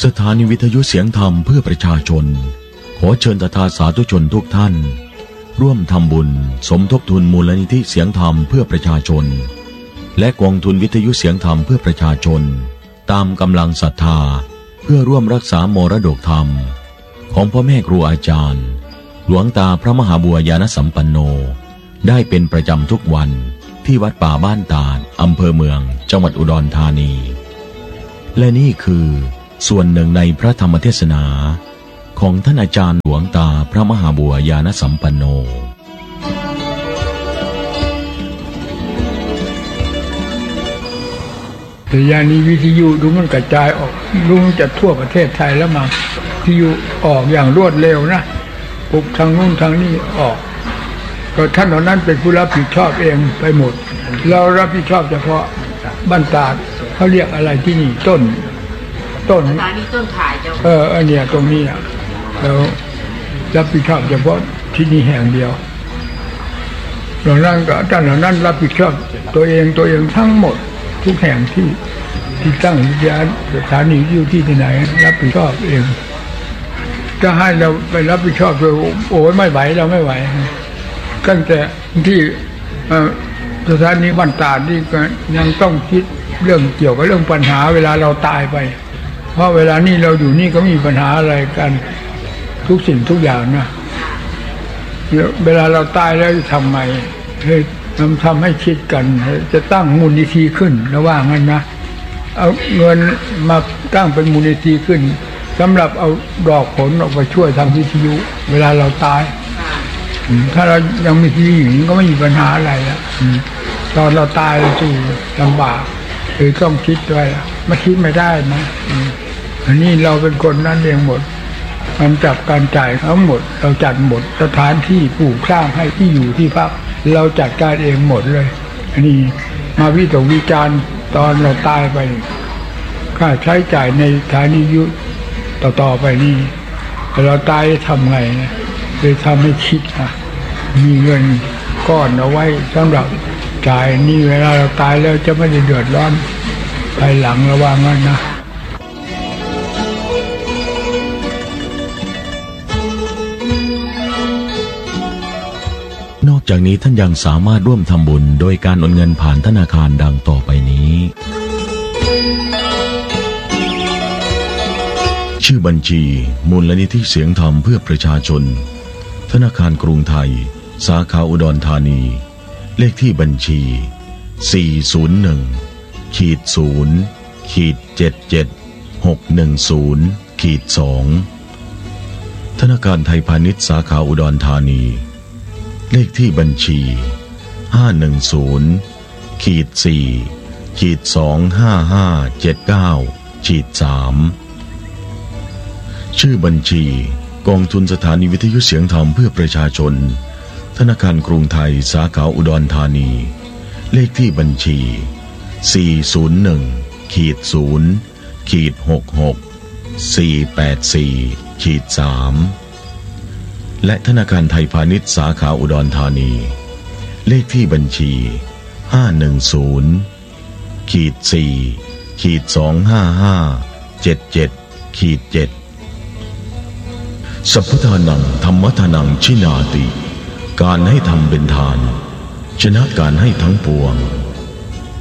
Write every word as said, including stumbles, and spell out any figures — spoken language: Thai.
สถานีวิทยุเสียงธรรมเพื่อประชาชนขอเชิญทาสาธุชนทุกท่านร่วมทำบุญสมทบทุนมูลนิธิเสียงธรรมเพื่อประชาชนและกองทุนวิทยุเสียงธรรมเพื่อประชาชนตามกำลังศรัทธาเพื่อร่วมรักษามรดกธรรมของพ่อแม่ครูอาจารย์หลวงตาพระมหาบัวยานสัมปันโนได้เป็นประจำทุกวันที่วัดป่าบ้านตาดอำเภอเมืองจังหวัดอุดรธานีและนี่คือส่วนหนึ่งในพระธรรมเทศนาของท่านอาจารย์หลวงตาพระมหาบัวยานสัมปันโนแต่ยานี้วิทยุดูมันกระจายออกดูมันจะทั่วประเทศไทยแล้วมาวิทยุออกอย่างรวดเร็วนะปุ๊บทางนู้นทางนี้ออกก็ท่านเหล่านั้นเป็นผู้รับผิดชอบเองไปหมดเรารับผิดชอบเฉพาะบ้านตาดเขาเรียกอะไรที่นี่ต้นต้นสถานีต้นถ่ายเจ้าเอออันเนี้ยตรงนี้อ่ะแล้วรับผิดชอบเฉพาะที่นี่แห่งเดียวเหล่านั้นก็ท่านเหล่านั้นรับผิดชอบตัวเองตัวเองทั้งหมดทุกแห่งที่ที่ตั้งวิทยาสถานีอยู่ที่ที่ไหนรับผิดชอบเองจะให้เราไปรับผิดชอบโดยโอ้ยไม่ไหวเราไม่ไหวตั้งแต่ที่สถานีบ้านตาดนี่ก็ยังต้องคิดเรื่องเกี่ยวกับเรื่องปัญหาเวลาเราตายไปเพราะเวลานี้เราอยู่นี่ก็มีปัญหาอะไรกันทุกสิ่งทุกอย่างนะเวลาเราตายแล้วจะทำไงให้ทำทำให้คิดกันจะตั้งมูลนิธิขึ้นระหว่างนั้นนะเอาเงินมาตั้งเป็นมูลนิธิขึ้นสำหรับเอาดอกผลออกไปช่วยทำวิทยุเวลาเราตายถ้าเรายังมีที่อยู่ก็ไม่มีปัญหาอะไรแล้วตอนเราตายเราสู้ลำบากคือต้องคิดด้วยไม่คิดไม่ได้นะอันนี้เราเป็นคนนั่นเองหมดมันจับการจ่ายทั้งหมดเราจัดหมดสถานที่ปลูกสร้างให้ที่อยู่ที่พักเราจัดการเองหมดเลยอันนี้มาวิตกวิจารณ์ตอนเราตายไปค่าใช้จ่ายในสถานียุต่อๆไปนี่เราตายทำไงนะเลยทำให้คิดนะมีเงินก้อนเอาไว้สำหรับจ่ายนี่เวลาเราตายแล้วจะไม่ได้เดือดร้อนภายหลังระวังงั้นนะนอกจากนี้ท่านยังสามารถร่วมทำบุญโดยการโอนเงินผ่านธนาคารดังต่อไปนี้ชื่อบัญชีมูลนิธิเสียงธรรมเพื่อประชาชนธนาคารกรุงไทยสาขาอุดรธานีเลขที่บัญชีสี่ ศูนย์ หนึ่ง ศูนย์ เจ็ด เจ็ด หก หนึ่ง ศูนย์ สอง ธนาคารไทยพาณิชย์สาขาอุดรธานีเลขที่บัญชีห้า หนึ่ง ศูนย์ สี่ สอง ห้า ห้า เจ็ด เก้า สาม ชื่อบัญชีกองทุนสถานีวิทยุเสียงธรรมเพื่อประชาชนธนาคารกรุงไทยสาขาอุดรธานีเลขที่บัญชีสี่ ศูนย์ หนึ่ง ศูนย์ หก หก สี่ แปด สี่ สาม และธนาคารไทยพาณิชย์สาขาอุดรธานีเลขที่บัญชีห้า หนึ่ง ศูนย์ สี่ สอง ห้า ห้า เจ็ด เจ็ด เจ็ดสัพพทานังธรรมทานังชินาติการให้ทำเป็นทานชนะการให้ทั้งปวง